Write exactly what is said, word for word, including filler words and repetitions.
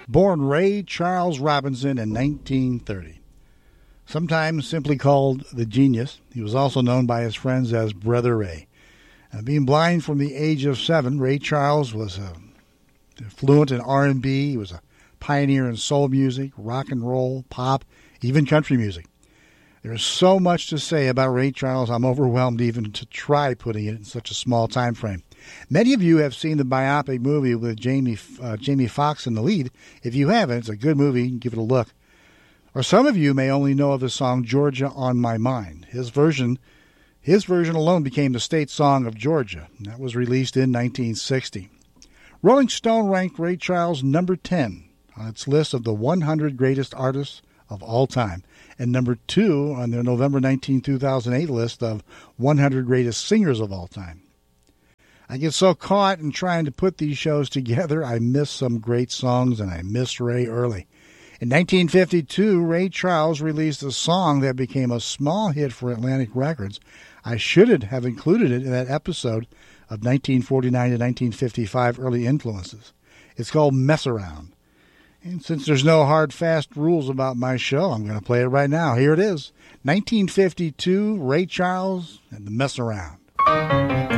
born Ray Charles Robinson in nineteen thirty. Sometimes simply called the Genius, he was also known by his friends as Brother Ray. Uh, being blind from the age of seven, Ray Charles was uh, fluent in R and B. He was a pioneer in soul music, rock and roll, pop, even country music. There's so much to say about Ray Charles, I'm overwhelmed even to try putting it in such a small time frame. Many of you have seen the biopic movie with Jamie uh, Jamie Foxx in the lead. If you haven't, it's a good movie. Give it a look. Or some of you may only know of the song Georgia on My Mind. His version, his version alone became the state song of Georgia. That was released in nineteen sixty. Rolling Stone ranked Ray Charles number ten on its list of the one hundred greatest artists of all time, and number two on their November nineteenth, two thousand eight list of one hundred greatest singers of all time. I get so caught in trying to put these shows together, I miss some great songs, and I miss Ray early. In nineteen fifty-two, Ray Charles released a song that became a small hit for Atlantic Records. I should have included it in that episode of nineteen forty-nine to nineteen fifty-five Early Influences. It's called Mess Around. And since there's no hard, fast rules about my show, I'm going to play it right now. Here it is, nineteen fifty-two, Ray Charles and the Mess Around.